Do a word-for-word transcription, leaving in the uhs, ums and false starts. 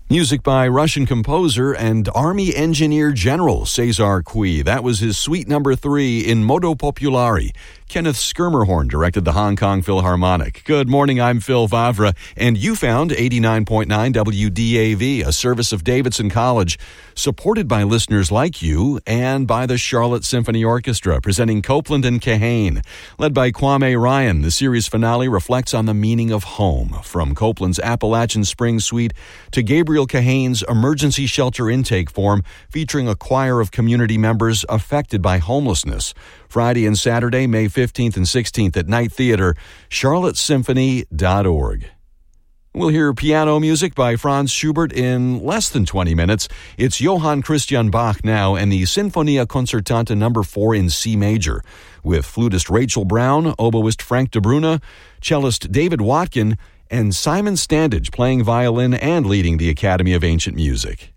Music by Russian composer and Army Engineer General Cesar Cui. That was his suite number three in Modo Populari. Kenneth Schermerhorn directed the Hong Kong Philharmonic. Good morning, I'm Phil Vavra, and you found eighty-nine point nine W D A V, a service of Davidson College, supported by listeners like you and by the Charlotte Symphony Orchestra, presenting Copeland and Kahane. Led by Kwame Ryan, the series finale reflects on the meaning of home, from Copeland's Appalachian Spring Suite to Gabriel Kahane's Emergency Shelter Intake Form, featuring a choir of community members affected by homelessness. Friday and Saturday, May fifteenth and sixteenth at Night Theater, charlotte symphony dot org. We'll hear piano music by Franz Schubert in less than twenty minutes. It's Johann Christian Bach now and the Sinfonia Concertante number four in C major, with flutist Rachel Brown, oboist Frank de Bruna, cellist David Watkin, and Simon Standage playing violin and leading the Academy of Ancient Music.